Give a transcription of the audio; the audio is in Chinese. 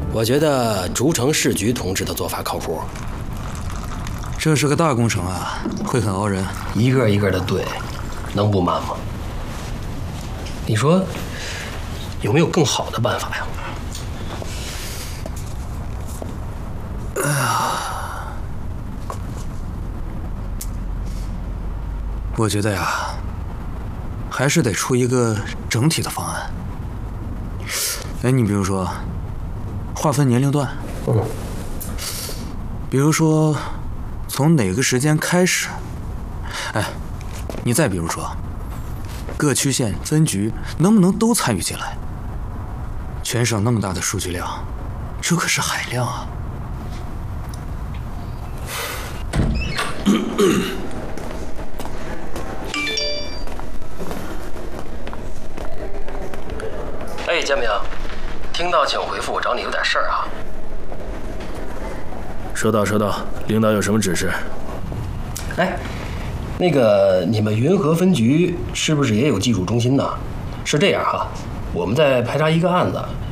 我觉得竹城市局同志的做法靠谱。 这是个大工程啊，会很熬人。 一个一个的对，能不慢吗？你说有没有更好的办法呀？ 哎呀，我觉得呀，还是得出一个整体的方案。哎，你比如说，划分年龄段，比如说从哪个时间开始，哎，你再比如说，各区县分局能不能都参与进来？全省那么大的数据量，这可是海量啊！ 哎，煎饼，听到请回复，我找你有点事儿啊。 收到，收到。领导有什么指示？ 哎，那个你们云和分局是不是也有技术中心呢？是这样哈，我们在排查一个案子，